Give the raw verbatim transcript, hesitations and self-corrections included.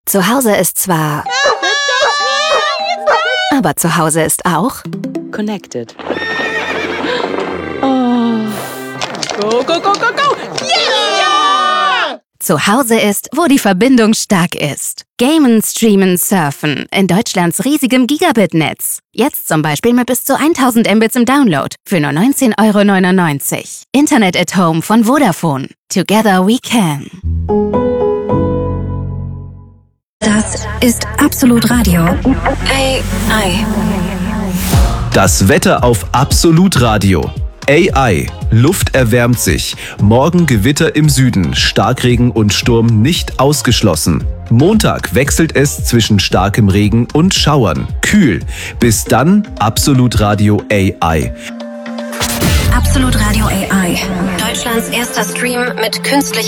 Zu Hause ist zwar... Aber zu Hause ist auch... Connected. Oh. Go, go, go, go, go! Yeah! Zu Hause ist, wo die Verbindung stark ist. Gamen, streamen, surfen. In Deutschlands riesigem Gigabit-Netz. Jetzt zum Beispiel mit bis zu tausend Mbits im Download. Für nur neunzehn Euro neunundneunzig. Internet at Home von Vodafone. Together we can. Das ist Absolut Radio. A I. Das Wetter auf Absolut Radio. A I. Luft erwärmt sich. Morgen Gewitter im Süden. Starkregen und Sturm nicht ausgeschlossen. Montag wechselt es zwischen starkem Regen und Schauern. Kühl. Bis dann Absolut Radio A I. Absolut Radio A I. Deutschlands erster Stream mit künstlicher